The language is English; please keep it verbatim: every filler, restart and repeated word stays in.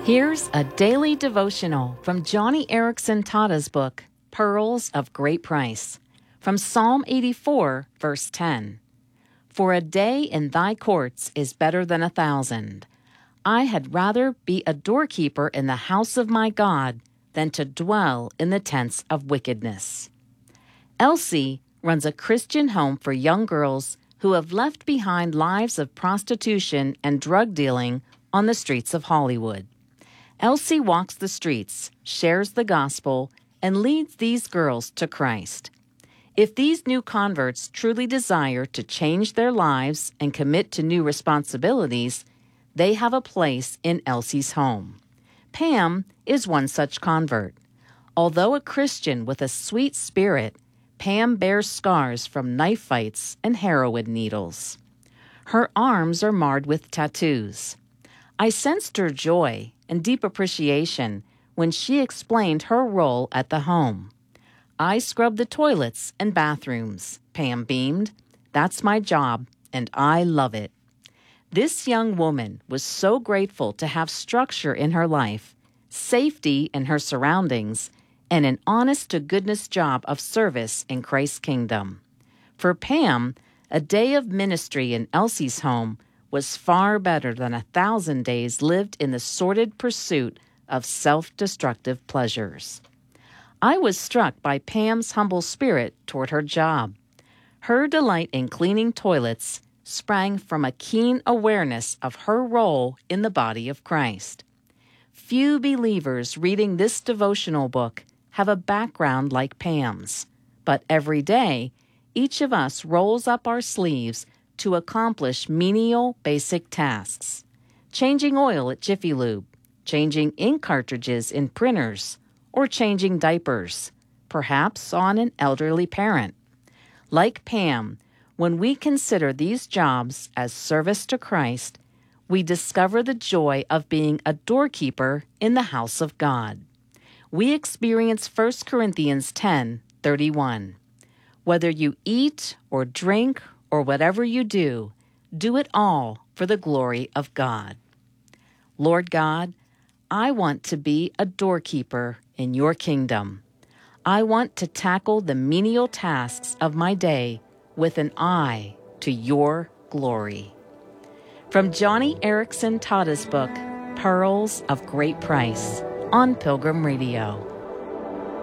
Here's a daily devotional from Joni Eareckson Tada's book, Pearls of Great Price, from Psalm eighty-four, verse ten. For a day in thy courts is better than a thousand. I had rather be a doorkeeper in the house of my God than to dwell in the tents of wickedness. Elsie runs a Christian home for young girls who have left behind lives of prostitution and drug dealing on the streets of Hollywood. Elsie walks the streets, shares the gospel, and leads these girls to Christ. If these new converts truly desire to change their lives and commit to new responsibilities, they have a place in Elsie's home. Pam is one such convert. Although a Christian with a sweet spirit, Pam bears scars from knife fights and heroin needles. Her arms are marred with tattoos. I sensed her joy and deep appreciation when she explained her role at the home. I scrub the toilets and bathrooms, Pam beamed. That's my job, and I love it. This young woman was so grateful to have structure in her life, safety in her surroundings, and an honest-to-goodness job of service in Christ's kingdom. For Pam, a day of ministry in Elsie's home was far better than a thousand days lived in the sordid pursuit of self-destructive pleasures. I was struck by Pam's humble spirit toward her job. Her delight in cleaning toilets sprang from a keen awareness of her role in the body of Christ. Few believers reading this devotional book have a background like Pam's, but every day, each of us rolls up our sleeves to accomplish menial basic tasks. Changing oil at Jiffy Lube, changing ink cartridges in printers, or changing diapers, perhaps on an elderly parent. Like Pam, when we consider these jobs as service to Christ, we discover the joy of being a doorkeeper in the house of God. We experience First Corinthians ten thirty-one. Whether you eat or drink or whatever you do, do it all for the glory of God. Lord God, I want to be a doorkeeper in your kingdom. I want to tackle the menial tasks of my day with an eye to your glory. From Joni Eareckson Tada's book, Pearls of Great Price, on Pilgrim Radio.